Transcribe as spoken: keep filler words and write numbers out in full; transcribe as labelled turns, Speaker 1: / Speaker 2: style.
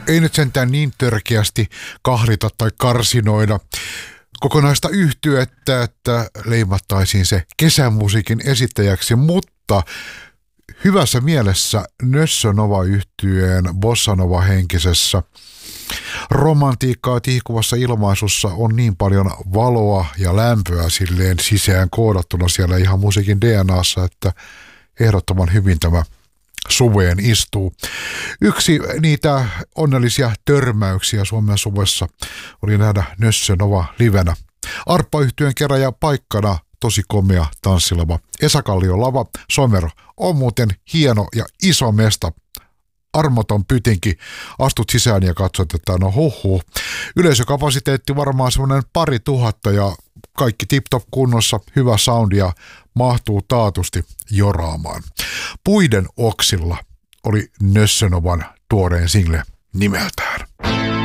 Speaker 1: ei nyt sentään niin törkeästi kahlita tai karsinoida kokonaista yhtyettä, että leimattaisiin se kesämusiikin esittäjäksi, mutta hyvässä mielessä Nössö Nova-yhtyeen Bossa Nova-henkisessä romantiikkaa tihkuvassa ilmaisussa on niin paljon valoa ja lämpöä silleen sisään koodattuna siellä ihan musiikin D N A:ssa, että ehdottoman hyvin tämä suveen istuu. Yksi niitä onnellisia törmäyksiä Suomen suvessa oli nähdä Nössö Nova livenä. Arppa-yhtyeen keräjä paikkana tosi komea tanssilava. Esa Kallion lava, Somero, on muuten hieno ja iso mesta. Armoton pytinki. Astut sisään ja katsot, että no huhhuh. Yleisökapasiteetti varmaan semmoinen pari tuhatta ja kaikki tip-top kunnossa, hyvä soundi ja mahtuu taatusti joraamaan. Puiden oksilla oli Nössö Novan tuoreen single nimeltään.